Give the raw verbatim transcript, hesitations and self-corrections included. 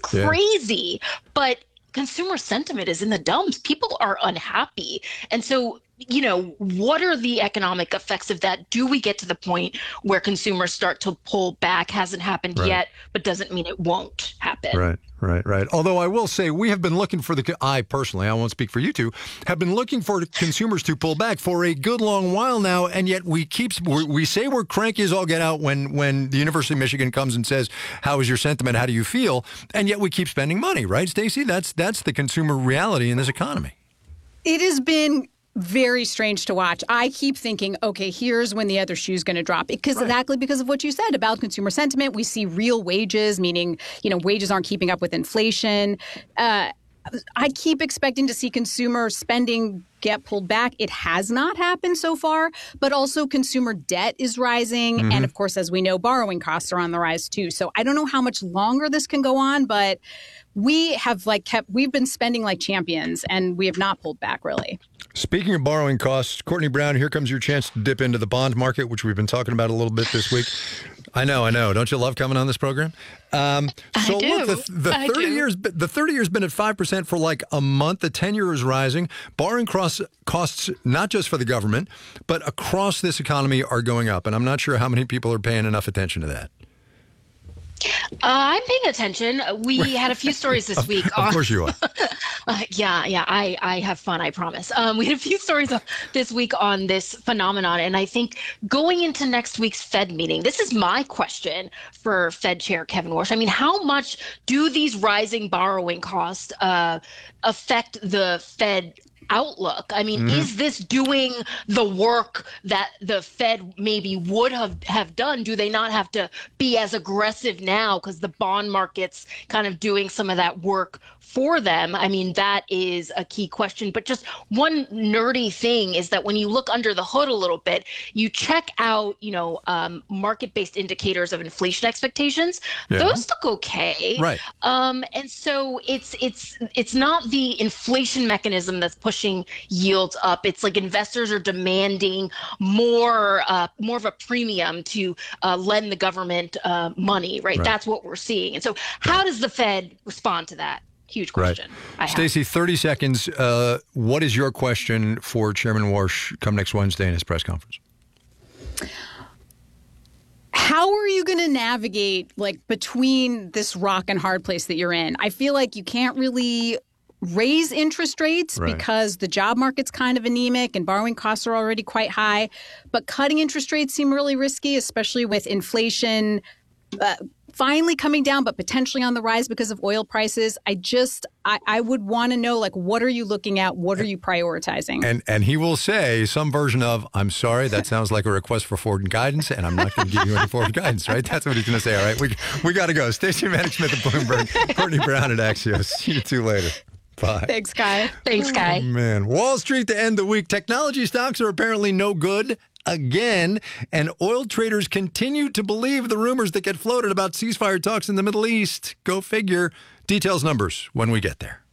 crazy. Yeah. But consumer sentiment is in the dumps. People are unhappy. And so, you know, what are the economic effects of that? Do we get to the point where consumers start to pull back? Hasn't happened right. yet, but doesn't mean it won't happen. Right, right, right. Although I will say we have been looking for the, I personally, I won't speak for you two, have been looking for consumers to pull back for a good long while now, and yet we keep, we say we're cranky as all get out when, when the University of Michigan comes and says, how is your sentiment? How do you feel? And yet we keep spending money, right, Stacey? That's, that's the consumer reality in this economy. It has been very strange to watch. I keep thinking, okay, here's when the other shoe's going to drop. Because right. exactly because of what you said about consumer sentiment, we see real wages, meaning, you know, wages aren't keeping up with inflation. Uh, I keep expecting to see consumer spending get pulled back. It has not happened so far, but also consumer debt is rising. Mm-hmm. And of course, as we know, borrowing costs are on the rise too. So I don't know how much longer this can go on, but we have like kept, we've been spending like champions and we have not pulled back really. Speaking of borrowing costs, Courtney Brown, here comes your chance to dip into the bond market, which we've been talking about a little bit this week. I know, I know. Don't you love coming on this program? Um, so I do. look, the, the I thirty do. years, the thirty years been at five percent for like a month. The ten year is rising. Borrowing costs, costs not just for the government, but across this economy are going up. And I'm not sure how many people are paying enough attention to that. Uh, I'm paying attention. We had a few stories this of, week. Of on, course you are. uh, yeah, yeah. I, I have fun, I promise. Um, we had a few stories this week on this phenomenon. And I think going into next week's Fed meeting, this is my question for Fed Chair Kevin Warsh. I mean, how much do these rising borrowing costs uh, affect the Fed outlook? I mean, mm-hmm. is this doing the work that the Fed maybe would have, have done? Do they not have to be as aggressive now because the bond market's kind of doing some of that work for them? I mean, that is a key question. But just one nerdy thing is that when you look under the hood a little bit, you check out, you know, um, market-based indicators of inflation expectations. Yeah. Those look okay. Right. Um, and so it's it's it's not the inflation mechanism that's pushing yields up. It's like investors are demanding more uh, more of a premium to uh, lend the government uh, money. Right? right. That's what we're seeing. And so, how does the Fed respond to that? Huge question. Right. Stacey, thirty seconds. Uh, what is your question for Chairman Warsh come next Wednesday in his press conference? How are you going to navigate like between this rock and hard place that you're in? I feel like you can't really raise interest rates right. because the job market's kind of anemic and borrowing costs are already quite high. But cutting interest rates seem really risky, especially with inflation uh, finally coming down, but potentially on the rise because of oil prices. I just, I, I would want to know, like, what are you looking at? What are you prioritizing? And and he will say some version of, I'm sorry, that sounds like a request for forward guidance, and I'm not going to give you any forward guidance, right? That's what he's going to say, all right? We we got to go. Stacey Vanek Smith at Bloomberg, Courtney Brown at Axios. See you two later. Bye. Thanks, Kai. Thanks, Kai. Oh, man. Wall Street to end the week. Technology stocks are apparently no good again, and oil traders continue to believe the rumors that get floated about ceasefire talks in the Middle East. Go figure. Details, numbers when we get there.